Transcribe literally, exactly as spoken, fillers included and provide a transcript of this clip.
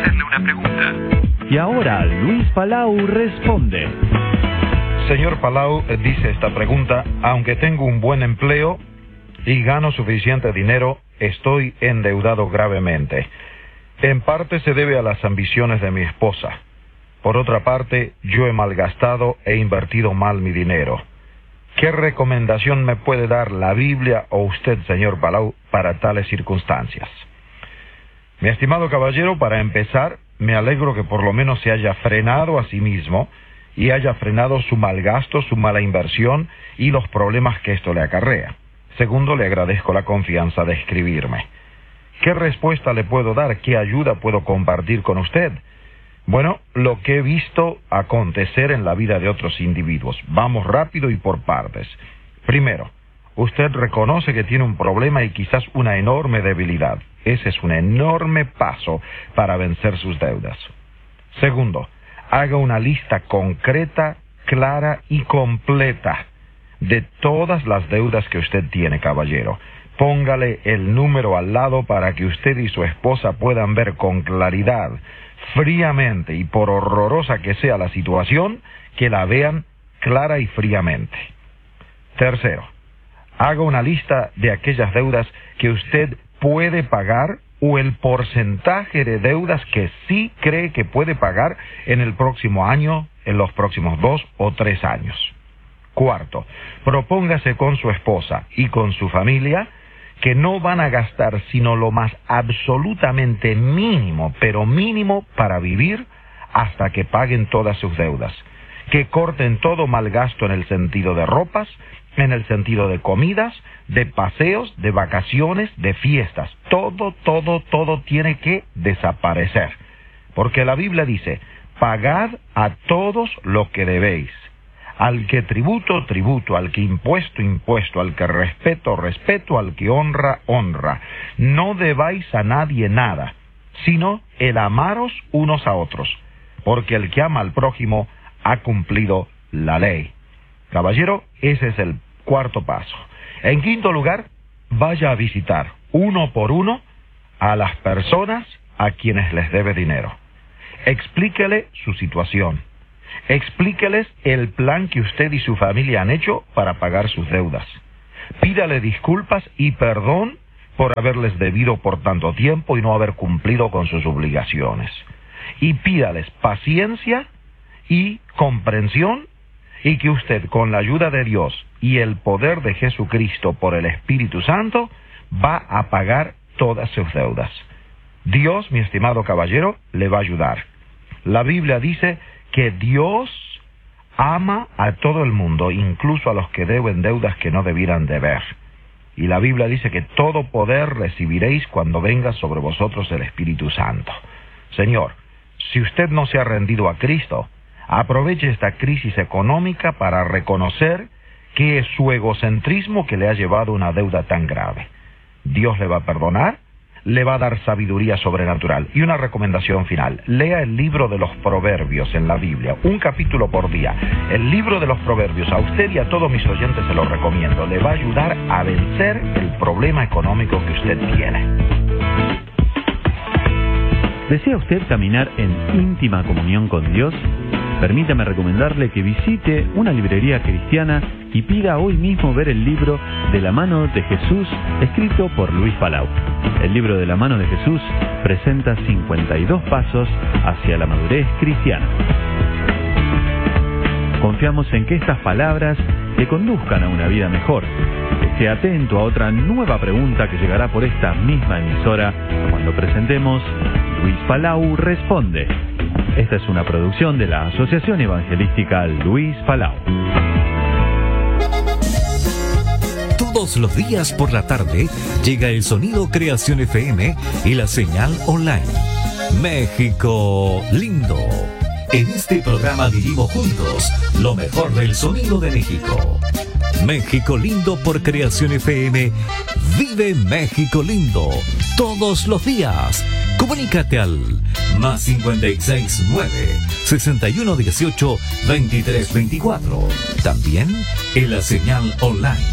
hacerle una pregunta. Y ahora Luis Palau responde. Señor Palau, dice esta pregunta: aunque tengo un buen empleo y gano suficiente dinero, estoy endeudado gravemente. En parte se debe a las ambiciones de mi esposa. Por otra parte, yo he malgastado e invertido mal mi dinero. ¿Qué recomendación me puede dar la Biblia o usted, señor Palau, para tales circunstancias? Mi estimado caballero, para empezar, me alegro que por lo menos se haya frenado a sí mismo y haya frenado su mal gasto, su mala inversión y los problemas que esto le acarrea. Segundo, le agradezco la confianza de escribirme. ¿Qué respuesta le puedo dar? ¿Qué ayuda puedo compartir con usted? Bueno, lo que he visto acontecer en la vida de otros individuos. Vamos rápido y por partes. Primero, usted reconoce que tiene un problema y quizás una enorme debilidad. Ese es un enorme paso para vencer sus deudas. Segundo, haga una lista concreta, clara y completa de todas las deudas que usted tiene, caballero. Póngale el número al lado para que usted y su esposa puedan ver con claridad, fríamente, y por horrorosa que sea la situación, que la vean clara y fríamente. Tercero, haga una lista de aquellas deudas que usted puede pagar o el porcentaje de deudas que sí cree que puede pagar en el próximo año, en los próximos dos o tres años. Cuarto, propóngase con su esposa y con su familia que no van a gastar sino lo más absolutamente mínimo, pero mínimo para vivir hasta que paguen todas sus deudas. Que corten todo mal gasto en el sentido de ropas, en el sentido de comidas, de paseos, de vacaciones, de fiestas. Todo, todo, todo tiene que desaparecer. Porque la Biblia dice: pagad a todos lo que debéis. Al que tributo, tributo, al que impuesto, impuesto, al que respeto, respeto, al que honra, honra. No debáis a nadie nada, sino el amaros unos a otros, porque el que ama al prójimo ha cumplido la ley. Caballero, ese es el cuarto paso. En quinto lugar, vaya a visitar uno por uno a las personas a quienes les debe dinero. Explíquele su situación. Explíqueles el plan que usted y su familia han hecho para pagar sus deudas. Pídale disculpas y perdón por haberles debido por tanto tiempo y no haber cumplido con sus obligaciones. Y pídales paciencia y comprensión, y que usted, con la ayuda de Dios y el poder de Jesucristo por el Espíritu Santo, va a pagar todas sus deudas. Dios, mi estimado caballero, le va a ayudar. La Biblia dice que Dios ama a todo el mundo, incluso a los que deben deudas que no debieran deber. Y la Biblia dice que todo poder recibiréis cuando venga sobre vosotros el Espíritu Santo. Señor, si usted no se ha rendido a Cristo, aproveche esta crisis económica para reconocer que es su egocentrismo que le ha llevado a una deuda tan grave. Dios le va a perdonar, le va a dar sabiduría sobrenatural. Y una recomendación final: lea el libro de los Proverbios en la Biblia, un capítulo por día. El libro de los Proverbios, a usted y a todos mis oyentes se lo recomiendo. Le va a ayudar a vencer el problema económico que usted tiene. ¿Desea usted caminar en íntima comunión con Dios? Permítame recomendarle que visite una librería cristiana y pida hoy mismo ver el libro De la mano de Jesús, escrito por Luis Palau. El libro De la mano de Jesús presenta cincuenta y dos pasos hacia la madurez cristiana. Confiamos en que estas palabras le conduzcan a una vida mejor. Esté atento a otra nueva pregunta que llegará por esta misma emisora cuando presentemos Luis Palau Responde. Esta es una producción de la Asociación Evangelística Luis Palau. Todos los días por la tarde llega el sonido Creación F M y la señal online. México lindo. En este programa vivimos juntos lo mejor del sonido de México. México lindo por Creación F M. Vive México lindo todos los días. Comunícate al más cincuenta y seis nueve, sesenta y uno dieciocho, veintitrés veinticuatro. También en la señal online